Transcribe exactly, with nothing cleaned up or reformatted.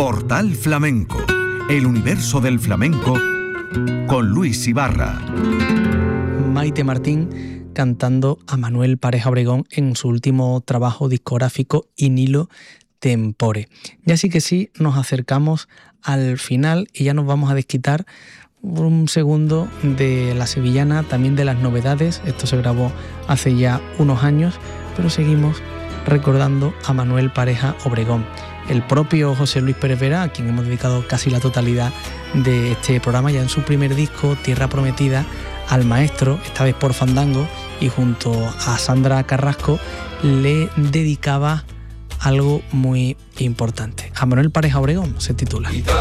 Portal Flamenco, el universo del flamenco con Luis Ibarra. Maite Martín cantando a Manuel Pareja Obregón en su último trabajo discográfico In Illo Tempore. Ya sí que sí, nos acercamos al final y ya nos vamos a desquitar un segundo de la sevillana, también de las novedades. Esto se grabó hace ya unos años, pero seguimos recordando a Manuel Pareja Obregón. El propio José Luis Pérez Vera, a quien hemos dedicado casi la totalidad de este programa, ya en su primer disco, Tierra Prometida, al maestro, esta vez por fandango, y junto a Sandra Carrasco, le dedicaba algo muy importante. A Manuel Pareja Obregón se titula.